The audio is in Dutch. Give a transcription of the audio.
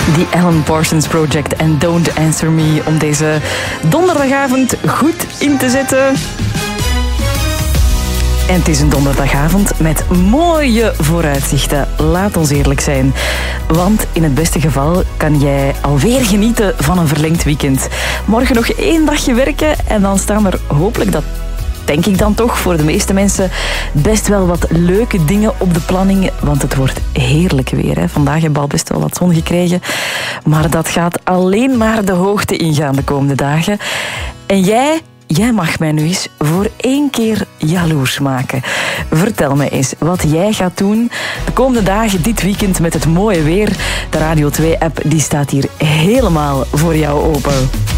The Alan Parsons Project en Don't Answer Me om deze donderdagavond goed in te zetten. En het is een donderdagavond met mooie vooruitzichten. Laat ons eerlijk zijn. Want in het beste geval kan jij alweer genieten van een verlengd weekend. Morgen nog 1 dagje werken en dan staan er hopelijk, dat denk ik dan toch, voor de meeste mensen best wel wat leuke dingen op de planning. Want het wordt heerlijk weer. Hè. Vandaag hebben we al best wel wat zon gekregen. Maar dat gaat alleen maar de hoogte ingaan de komende dagen. En jij mag mij nu eens voor 1 keer jaloers maken. Vertel me eens wat jij gaat doen de komende dagen, dit weekend met het mooie weer. De Radio 2-app die staat hier helemaal voor jou open.